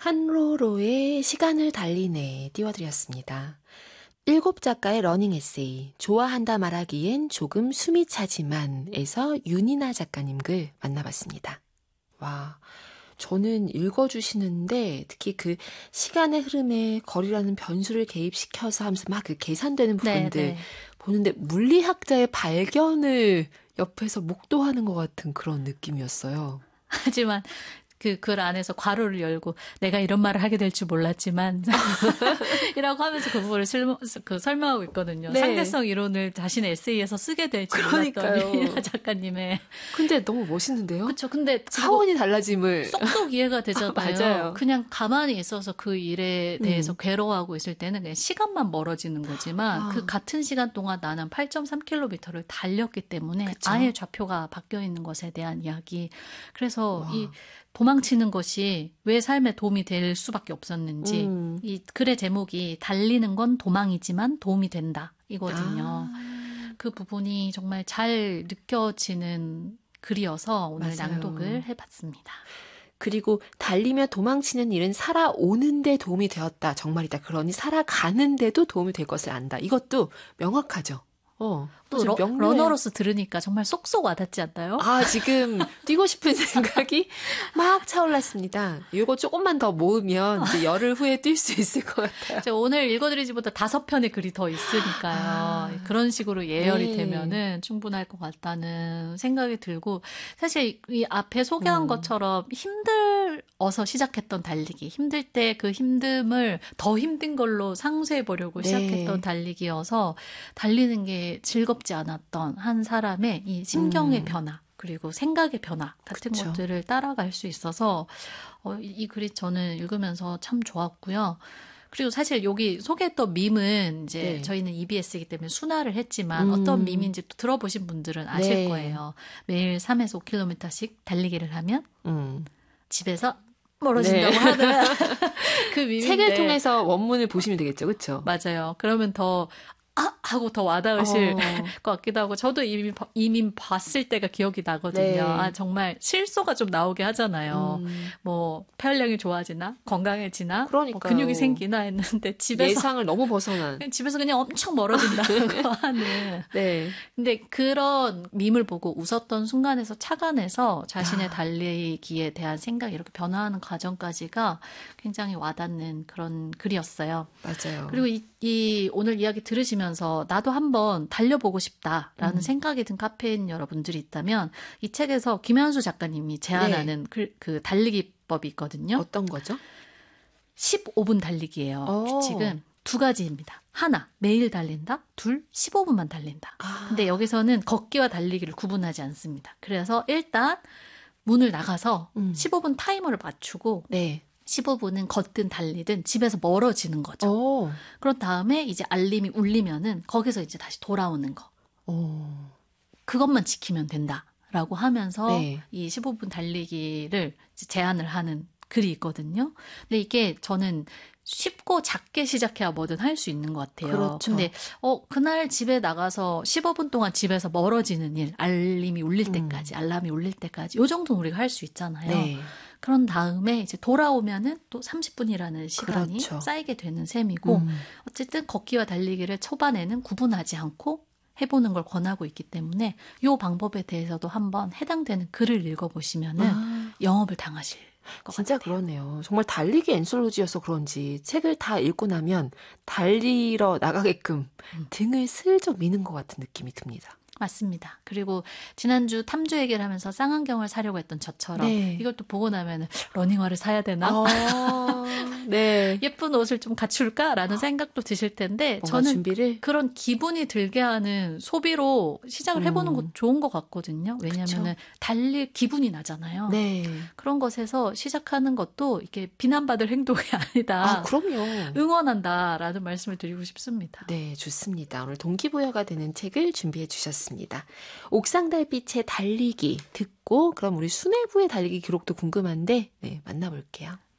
한로로의 시간을 달리네 띄워드렸습니다. 7작가의 러닝 에세이 좋아한다 말하기엔 조금 숨이 차지만에서 윤이나 작가님 글 만나봤습니다. 와, 저는 읽어주시는데 특히 그 시간의 흐름에 거리라는 변수를 개입시켜서 하면서 막 그 계산되는 부분들 네. 보는데 물리학자의 발견을 옆에서 목도하는 것 같은 그런 느낌이었어요. 하지만 그 글 안에서 괄호를 열고 내가 이런 말을 하게 될 줄 몰랐지만 이라고 하면서 그 부분을 설명하고 있거든요. 네. 상대성 이론을 자신의 에세이에서 쓰게 될 줄 몰랐던 윤이나 작가님의. 근데 너무 멋있는데요? 그렇죠. 근데 차원이 달라짐을 쏙쏙 이해가 되잖아요. 맞아요. 그냥 가만히 있어서 그 일에 대해서 괴로워하고 있을 때는 그냥 시간만 멀어지는 거지만 그 같은 시간 동안 나는 8.3km를 달렸기 때문에 그쵸? 아예 좌표가 바뀌어 있는 것에 대한 이야기. 그래서 와. 이 도망치는 것이 왜 삶에 도움이 될 수밖에 없었는지 이 글의 제목이 달리는 건 도망이지만 도움이 된다 이거든요. 그 부분이 정말 잘 느껴지는 글이어서 오늘 맞아요. 낭독을 해봤습니다. 그리고 달리며 도망치는 일은 살아오는데 도움이 되었다. 정말이다. 그러니 살아가는데도 도움이 될 것을 안다. 이것도 명확하죠. 또 러너로서 들으니까 정말 쏙쏙 와닿지 않나요? 아, 지금 뛰고 싶은 생각이 막 차올랐습니다. 이거 조금만 더 모으면 이제 열흘 후에 뛸 수 있을 것 같아요. 제가 오늘 읽어드리지보다 5편의 글이 더 있으니까요. 그런 식으로 예열이 되면은 충분할 것 같다는 생각이 들고, 사실 이 앞에 소개한 것처럼 힘들어서 시작했던 달리기, 힘들 때 그 힘듦을 더 힘든 걸로 상쇄해 보려고 시작했던 달리기여서 달리는 게 즐겁지 않았던 한 사람의 이 심경의 변화 그리고 생각의 변화 같은 그쵸. 것들을 따라갈 수 있어서 이 글이 저는 읽으면서 참 좋았고요. 그리고 사실 여기 소개했던 밈은 이제 저희는 EBS이기 때문에 순화를 했지만 어떤 밈인지 또 들어보신 분들은 아실 거예요. 매일 3에서 5km씩 달리기를 하면 집에서 멀어진다고 하는 그 밈인데 책을 통해서 원문을 보시면 되겠죠. 그렇죠? 맞아요. 그러면 더 하고 더 와닿으실 것 같기도 하고 저도 이미 봤을 때가 기억이 나거든요. 네. 아 정말 실소가 좀 나오게 하잖아요. 뭐 폐활량이 좋아지나 건강해지나 뭐 근육이 생기나 했는데 집에서 예상을 너무 벗어난 집에서 그냥 엄청 멀어진다고 하는. 네. 근데 그런 밈을 보고 웃었던 순간에서 착안해서 자신의 달리기에 대한 생각이 이렇게 변화하는 과정까지가 굉장히 와닿는 그런 글이었어요. 맞아요. 그리고 이 오늘 이야기 들으시면서 나도 한번 달려보고 싶다라는 생각이 든 카페인 여러분들이 있다면 이 책에서 김현수 작가님이 제안하는 그 달리기법이 있거든요. 어떤 거죠? 15분 달리기예요. 규칙은 2가지입니다. 하나, 매일 달린다. 둘, 15분만 달린다. 근데 여기서는 걷기와 달리기를 구분하지 않습니다. 그래서 일단 문을 나가서 15분 타이머를 맞추고 15분은 걷든 달리든 집에서 멀어지는 거죠. 그런 다음에 이제 알림이 울리면은 거기서 이제 다시 돌아오는 거. 그것만 지키면 된다라고 하면서 이 15분 달리기를 이제 제안을 하는 글이 있거든요. 근데 이게 저는 쉽고 작게 시작해야 뭐든 할 수 있는 것 같아요. 그렇죠. 근데 그날 집에 나가서 15분 동안 집에서 멀어지는 일, 알림이 울릴 때까지, 알람이 울릴 때까지 요 정도는 우리가 할 수 있잖아요. 그런 다음에 이제 돌아오면은 또 30분이라는 시간이 쌓이게 되는 셈이고 어쨌든 걷기와 달리기를 초반에는 구분하지 않고 해보는 걸 권하고 있기 때문에 이 방법에 대해서도 한번 해당되는 글을 읽어보시면은 영업을 당하실 것 진짜 같아요. 그러네요. 정말 달리기 엔솔로지여서 그런지 책을 다 읽고 나면 달리러 나가게끔 등을 슬쩍 미는 것 같은 느낌이 듭니다. 맞습니다. 그리고 지난주 탐주 얘기를 하면서 쌍안경을 사려고 했던 저처럼 이걸 또 보고 나면 러닝화를 사야 되나? 예쁜 옷을 좀 갖출까라는 생각도 드실 텐데 저는 준비를? 그런 기분이 들게 하는 소비로 시작을 해보는 것도 좋은 것 같거든요. 왜냐하면 달릴 기분이 나잖아요. 그런 것에서 시작하는 것도 이렇게 비난받을 행동이 아니다. 그럼요. 응원한다라는 말씀을 드리고 싶습니다. 네, 좋습니다. 오늘 동기부여가 되는 책을 준비해 주셨습니다. 옥상 달빛의 달리기 듣고 그럼 우리 수뇌부의 달리기 기록도 궁금한데 만나볼게요.